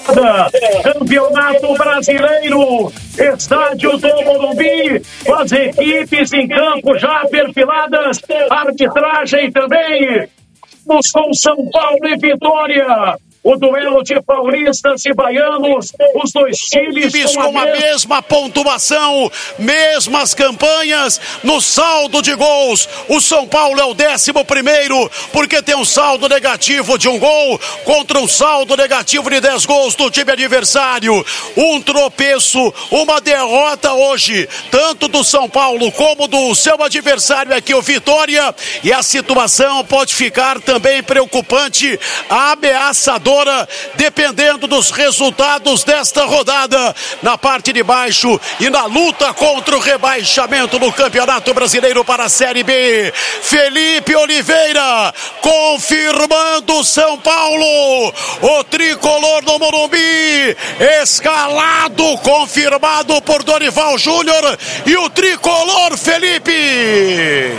rodada, Campeonato Brasileiro, estádio do Morumbi, com as equipes em campo já perfiladas, arbitragem também, com São Paulo e Vitória. O duelo de paulistas e baianos, os dois times com a mesma pontuação, mesmas campanhas no saldo de gols. O São Paulo é o 11º, porque tem um saldo negativo de 1 gol contra um saldo negativo de 10 gols do time adversário. Um tropeço, uma derrota hoje, tanto do São Paulo como do seu adversário aqui, o Vitória. E a situação pode ficar também preocupante, ameaçadora, dependendo dos resultados desta rodada na parte de baixo e na luta contra o rebaixamento no Campeonato Brasileiro para a Série B. Felipe Oliveira confirmando São Paulo, o tricolor do Morumbi, escalado, confirmado por Dorival Júnior e o tricolor Felipe.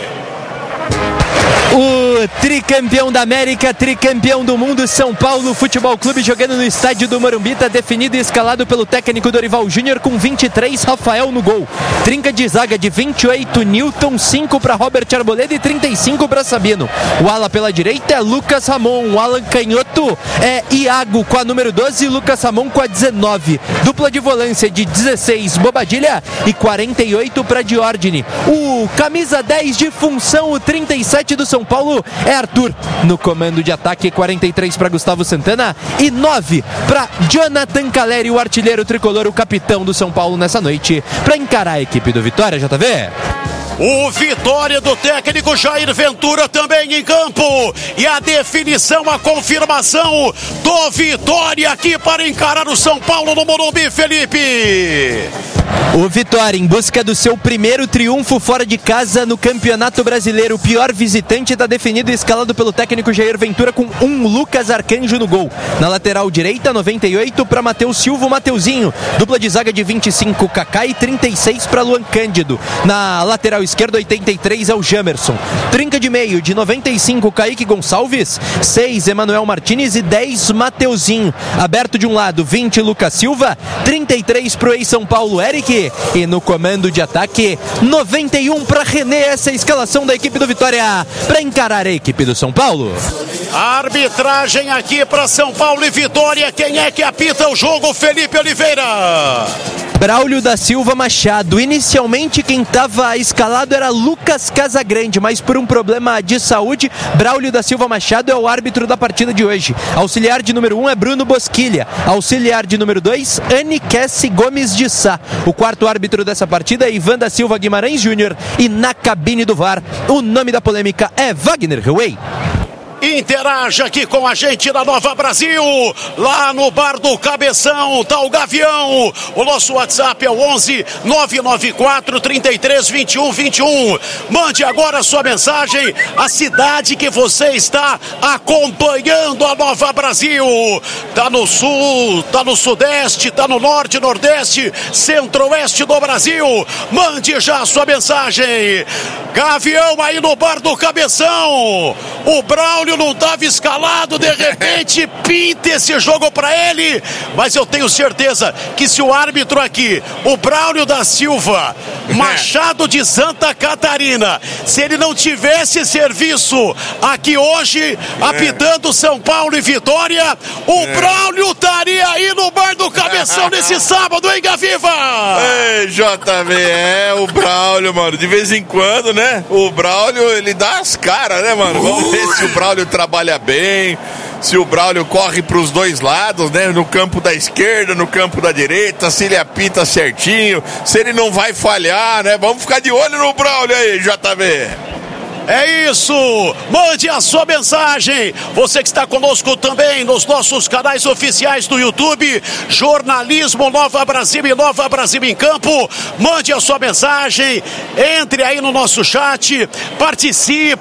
O tricampeão da América, tricampeão do mundo, São Paulo Futebol Clube, jogando no estádio do Morumbi, está definido e escalado pelo técnico Dorival Júnior com 23, Rafael no gol. Trinca de zaga de 28, Newton, 5 para Robert Arboleda e 35 para Sabino. O ala pela direita é Lucas Ramon, o ala canhoto é Iago com a número 12 e Lucas Ramon com a 19. Dupla de volância de 16, Bobadilha e 48 para Diordine. O camisa 10 de função, o 37 do São Paulo é Arthur. No comando de ataque, 43 para Gustavo Santana e 9 para Jonathan Caleri, o artilheiro tricolor, o capitão do São Paulo nessa noite, para encarar a equipe do Vitória, JV. O Vitória do técnico Jair Ventura também em campo. E a definição, a confirmação do Vitória aqui para encarar o São Paulo no Morumbi, Felipe. O Vitória em busca do seu primeiro triunfo fora de casa no Campeonato Brasileiro. O pior visitante está definido e escalado pelo técnico Jair Ventura com Lucas Arcanjo no gol. Na lateral direita, 98 para Matheus Silva, o Mateuzinho. Dupla de zaga de 25, Kaká e 36 para Luan Cândido. Na lateral esquerda, 83 é o Jamerson. Trinca de meio de 95, Kaique Gonçalves, 6 Emanuel Martínez e 10 Mateuzinho. Aberto de um lado, 20 Lucas Silva, 33 para o ex-São Paulo Eric. E no comando de ataque, 91 para René. Essa é a escalação da equipe do Vitória para encarar a equipe do São Paulo. A arbitragem aqui para São Paulo e Vitória. Quem é que apita o jogo? Felipe Oliveira. Braulio da Silva Machado. Inicialmente quem estava escalado era Lucas Casagrande, mas por um problema de saúde, Braulio da Silva Machado é o árbitro da partida de hoje. Auxiliar de número 1 é Bruno Bosquilha. Auxiliar de número 2, Aniquesse Gomes de Sá. O quarto árbitro dessa partida é Ivan da Silva Guimarães Júnior. E na cabine do VAR, o nome da polêmica é Wagner Huey. Interaja aqui com a gente na Nova Brasil, lá no Bar do Cabeção, tá o Gavião. O nosso WhatsApp é o 11 994 33 21 21. Mande agora a sua mensagem, a cidade que você está acompanhando a Nova Brasil. Tá no sul, tá no sudeste, tá no norte, nordeste, centro-oeste do Brasil. Mande já a sua mensagem. Gavião aí no Bar do Cabeção. O Braulio não estava escalado, de repente pinta esse jogo para ele, mas eu tenho certeza que se o árbitro aqui, o Braulio da Silva Machado de Santa Catarina, se ele não tivesse serviço aqui hoje, apitando São Paulo e Vitória, o Braulio estaria aí no Bar do Cabeção nesse sábado, hein, Gaviva? Ei, JB, o Braulio, mano, de vez em quando, né? O Braulio, ele dá as caras, né, mano? Vamos ver se o Braulio trabalha bem, se o Braulio corre para os dois lados, né? No campo da esquerda, no campo da direita, se ele apita certinho, se ele não vai falhar, né? Vamos ficar de olho no Braulio aí, JB. É isso, mande a sua mensagem, você que está conosco também nos nossos canais oficiais do YouTube, Jornalismo Nova Brasil e Nova Brasil em Campo. Mande a sua mensagem, entre aí no nosso chat, participe.